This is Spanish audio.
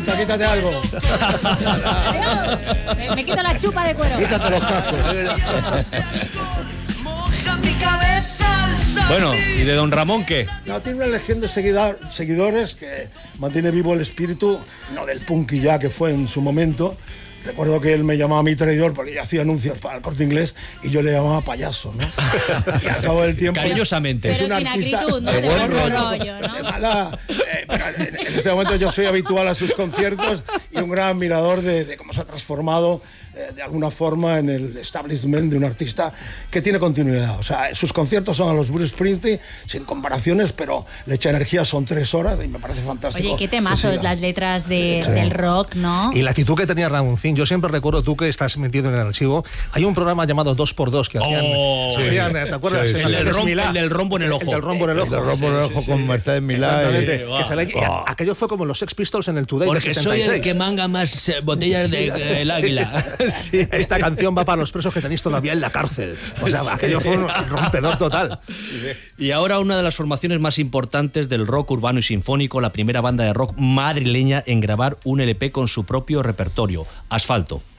quítate algo. Me quito la chupa de cuero. Quítate los cascos. Bueno, ¿y de don Ramón qué? No, tiene una legión de seguidores que mantiene vivo el espíritu, no del punky ya que fue en su momento. Recuerdo que él me llamaba mi traidor porque yo hacía anuncios para el Corte Inglés y yo le llamaba payaso, ¿no? Y al cabo del tiempo... Cariñosamente. Pero sin acritud, ¿no? De buen rollo, ¿no? De mala... pero en este momento yo soy habitual a sus conciertos y un gran admirador de cómo se ha transformado de alguna forma en el establishment de un artista que tiene continuidad. O sea, sus conciertos son a los Bruce Springsteen, sin comparaciones, pero le echa energía, son 3 horas y me parece fantástico. Oye, qué temazos las letras del rock, ¿no? Y la actitud que tenía Ramoncín, yo siempre recuerdo, tú que estás metido en el archivo, hay un programa llamado 2x2 que hacían, ¿te acuerdas? Sí, sí. El del rombo en el ojo. El del rombo en el ojo. El rombo en el ojo con Mercedes Milá. Aquello fue como los Sex Pistols en el Today. Porque soy el que manga más botellas del Águila. Sí, esta canción va para los presos que tenéis todavía en la cárcel. O sea, aquello fue un rompedor total. Y ahora una de las formaciones más importantes del rock urbano y sinfónico, la primera banda de rock madrileña en grabar un LP con su propio repertorio, Asfalto.